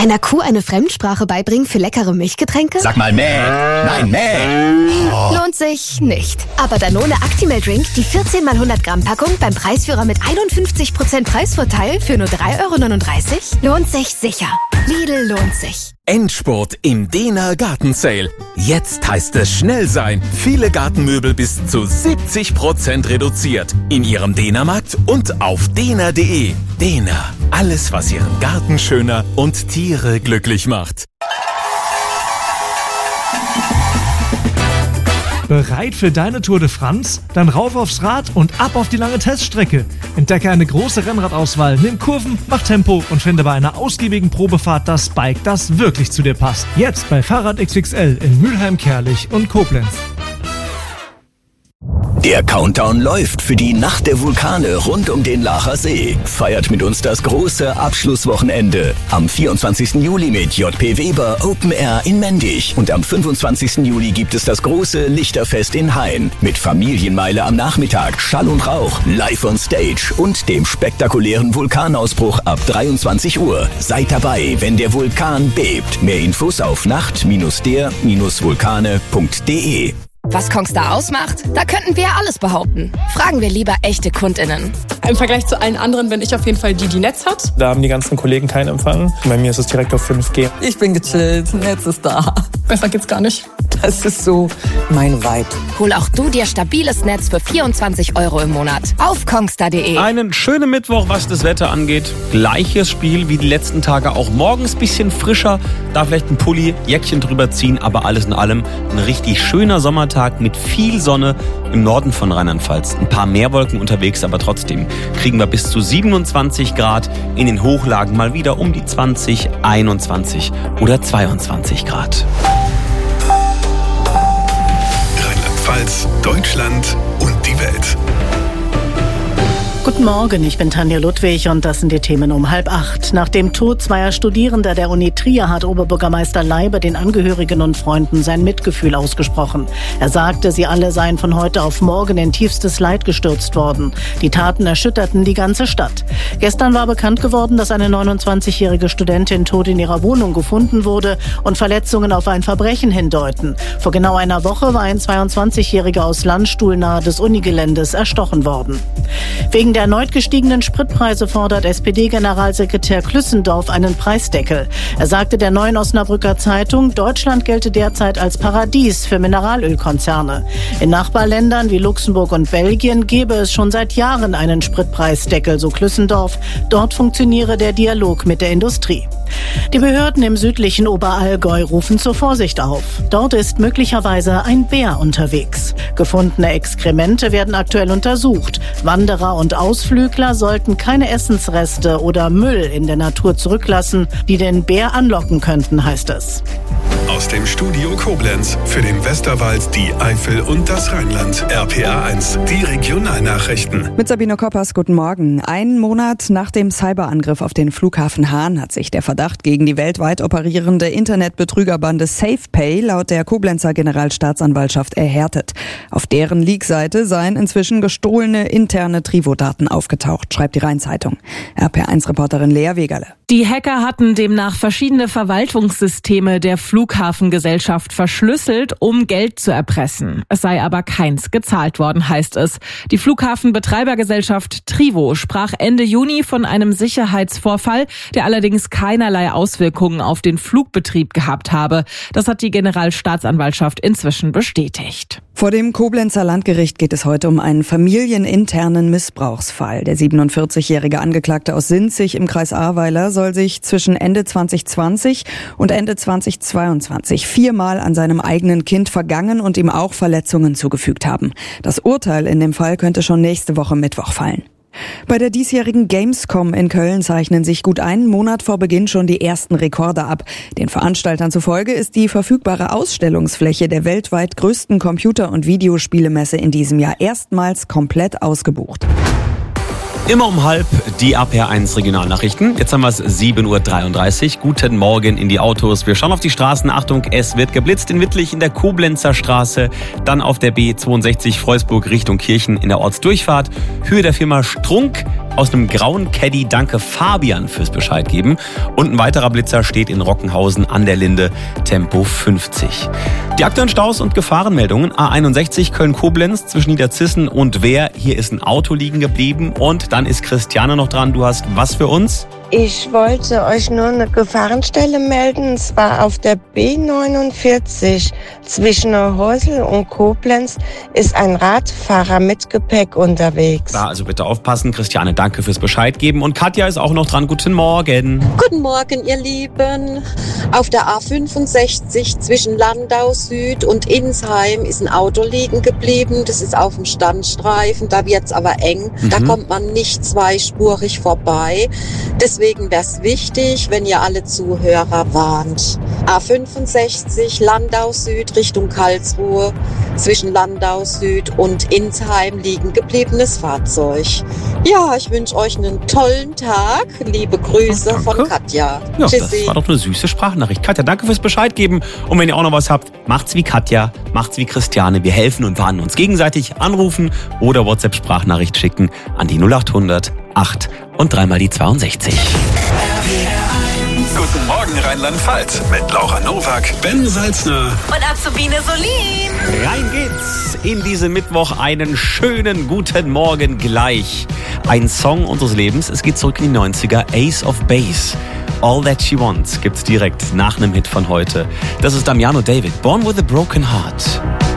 Einer Kuh eine Fremdsprache beibringen für leckere Milchgetränke? Sag mal mäh. Nein, mäh. Oh. Lohnt sich nicht. Aber Danone Actimel Drink, die 14 x 100 Gramm Packung beim Preisführer mit 51% Preisvorteil für nur 3,39 €, lohnt sich sicher. Lidl lohnt sich. Endspurt im Dena Garten Sale. Jetzt heißt es schnell sein. Viele Gartenmöbel bis zu 70% reduziert. In Ihrem Dena-Markt und auf dena.de. Dena. Alles, was Ihren Garten schöner und Tiere glücklich macht. Bereit für deine Tour de France? Dann rauf aufs Rad und ab auf die lange Teststrecke. Entdecke eine große Rennradauswahl, nimm Kurven, mach Tempo und finde bei einer ausgiebigen Probefahrt das Bike, das wirklich zu dir passt. Jetzt bei Fahrrad XXL in Mülheim, Kerlich und Koblenz. Der Countdown läuft für die Nacht der Vulkane rund um den Laacher See. Feiert mit uns das große Abschlusswochenende. Am 24. Juli mit JP Weber Open Air in Mendig. Und am 25. Juli gibt es das große Lichterfest in Hain. Mit Familienmeile am Nachmittag, Schall und Rauch, live on stage und dem spektakulären Vulkanausbruch ab 23 Uhr. Seid dabei, wenn der Vulkan bebt. Mehr Infos auf nacht-der-vulkane.de. Was Kongstar ausmacht? Da könnten wir ja alles behaupten. Fragen wir lieber echte KundInnen. Im Vergleich zu allen anderen bin ich auf jeden Fall die Netz hat. Da haben die ganzen Kollegen keinen Empfang. Bei mir ist es direkt auf 5G. Ich bin gechillt, Netz ist da. Besser geht's gar nicht. Das ist so mein Vibe. Hol auch du dir stabiles Netz für 24 € im Monat. Auf kongstar.de. Einen schönen Mittwoch, was das Wetter angeht. Gleiches Spiel wie die letzten Tage. Auch morgens bisschen frischer. Da vielleicht ein Pulli, Jäckchen drüber ziehen. Aber alles in allem ein richtig schöner Sommertag mit viel Sonne im Norden von Rheinland-Pfalz. Ein paar mehr Wolken unterwegs, aber trotzdem kriegen wir bis zu 27 Grad. In den Hochlagen mal wieder um die 20, 21 oder 22 Grad. Rheinland-Pfalz, Deutschland und die Welt. Guten Morgen, ich bin Tanja Ludwig und das sind die Themen um 7:30. Nach dem Tod zweier Studierender der Uni Trier hat Oberbürgermeister Leiber den Angehörigen und Freunden sein Mitgefühl ausgesprochen. Er sagte, sie alle seien von heute auf morgen in tiefstes Leid gestürzt worden. Die Taten erschütterten die ganze Stadt. Gestern war bekannt geworden, dass eine 29-jährige Studentin tot in ihrer Wohnung gefunden wurde und Verletzungen auf ein Verbrechen hindeuten. Vor genau einer Woche war ein 22-Jähriger aus Landstuhl nahe des Unigeländes erstochen worden. Wegen der erneut gestiegenen Spritpreise fordert SPD-Generalsekretär Klüssendorf einen Preisdeckel. Er sagte der Neuen Osnabrücker Zeitung, Deutschland gelte derzeit als Paradies für Mineralölkonzerne. In Nachbarländern wie Luxemburg und Belgien gebe es schon seit Jahren einen Spritpreisdeckel, so Klüssendorf. Dort funktioniere der Dialog mit der Industrie. Die Behörden im südlichen Oberallgäu rufen zur Vorsicht auf. Dort ist möglicherweise ein Bär unterwegs. Gefundene Exkremente werden aktuell untersucht. Wanderer und Ausflügler sollten keine Essensreste oder Müll in der Natur zurücklassen, die den Bär anlocken könnten, heißt es. Aus dem Studio Koblenz für den Westerwald, die Eifel und das Rheinland. RPA1, die Regionalnachrichten. Mit Sabine Koppers, guten Morgen. Einen Monat nach dem Cyberangriff auf den Flughafen Hahn hat sich der Verdacht gegen die weltweit operierende Internetbetrügerbande SafePay laut der Koblenzer Generalstaatsanwaltschaft erhärtet. Auf deren Leak-Seite seien inzwischen gestohlene interne Trivo-Daten aufgetaucht, schreibt die Rhein-Zeitung. RPA1-Reporterin Lea Wegerle. Die Hacker hatten demnach verschiedene Verwaltungssysteme der Flughafengesellschaft verschlüsselt, um Geld zu erpressen. Es sei aber keins gezahlt worden, heißt es. Die Flughafenbetreibergesellschaft Trivo sprach Ende Juni von einem Sicherheitsvorfall, der allerdings keinerlei Auswirkungen auf den Flugbetrieb gehabt habe. Das hat die Generalstaatsanwaltschaft inzwischen bestätigt. Vor dem Koblenzer Landgericht geht es heute um einen familieninternen Missbrauchsfall. Der 47-jährige Angeklagte aus Sinzig im Kreis Ahrweiler soll sich zwischen Ende 2020 und Ende 2022 viermal an seinem eigenen Kind vergangen und ihm auch Verletzungen zugefügt haben. Das Urteil in dem Fall könnte schon nächste Woche Mittwoch fallen. Bei der diesjährigen Gamescom in Köln zeichnen sich gut einen Monat vor Beginn schon die ersten Rekorde ab. Den Veranstaltern zufolge ist die verfügbare Ausstellungsfläche der weltweit größten Computer- und Videospielemesse in diesem Jahr erstmals komplett ausgebucht. Immer um 7:30 die RPA1 Regionalnachrichten. Jetzt haben wir es 7:33 Uhr. Guten Morgen in die Autos. Wir schauen auf die Straßen. Achtung, es wird geblitzt in Wittlich in der Koblenzer Straße. Dann auf der B62 Freusburg Richtung Kirchen in der Ortsdurchfahrt. Höhe der Firma Strunk. aus einem grauen Caddy. Danke Fabian fürs Bescheid geben. Und ein weiterer Blitzer steht in Rockenhausen an der Linde, Tempo 50. Die aktuellen Staus und Gefahrenmeldungen. A61 Köln-Koblenz zwischen Niederzissen und Wehr. Hier ist ein Auto liegen geblieben. Und dann ist Christiane noch dran. Du hast was für uns? Ich wollte euch nur eine Gefahrenstelle melden. Es war auf der B49 zwischen Neuhäusel und Koblenz ist ein Radfahrer mit Gepäck unterwegs. Da also bitte aufpassen. Christiane, danke fürs Bescheid geben. Und Katja ist auch noch dran. Guten Morgen. Guten Morgen, ihr Lieben. Auf der A65 zwischen Landau Süd und Insheim ist ein Auto liegen geblieben. Das ist auf dem Standstreifen. Da wird's aber eng. Da kommt man nicht zweispurig vorbei. Deswegen wäre es wichtig, wenn ihr alle Zuhörer warnt. A65 Landau Süd Richtung Karlsruhe, zwischen Landau Süd und Insheim liegen gebliebenes Fahrzeug. Ja, ich wünsche euch einen tollen Tag. Liebe Grüße von Katja. Ja, Tschüssi. das war doch eine süße Sprachnachricht. Katja, danke fürs Bescheid geben. Und wenn ihr auch noch was habt, macht's wie Katja, macht's wie Christiane. Wir helfen und warnen uns gegenseitig. Anrufen oder WhatsApp-Sprachnachricht schicken an die 0800 8 und 3 die 62. Guten Morgen Rheinland-Pfalz mit Laura Nowak, Ben Salzner Und Azubine Solin. Rein geht's in diesen Mittwoch. Einen schönen guten Morgen gleich. Ein Song unseres Lebens. Es geht zurück in die 90er. Ace of Base. All That She Wants gibt's direkt nach einem Hit von heute. Das ist Damiano David. Born with a Broken Heart.